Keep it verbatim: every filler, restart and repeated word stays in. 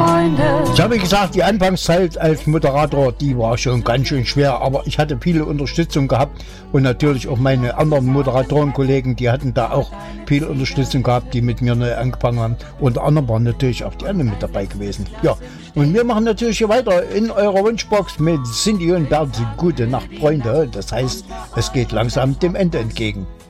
Freunde. Ich habe gesagt, die Anfangszeit als Moderator, die war schon ganz schön schwer, aber ich hatte viele Unterstützung gehabt und natürlich auch meine anderen Moderatorenkollegen, die hatten da auch viel Unterstützung gehabt, die mit mir neu angefangen haben. Unter anderem waren natürlich auch die anderen mit dabei gewesen. Ja, und wir machen natürlich hier weiter in eurer Wunschbox mit Cindy und Bert. Gute Nacht, Freunde. Das heißt, es geht langsam dem Ende entgegen.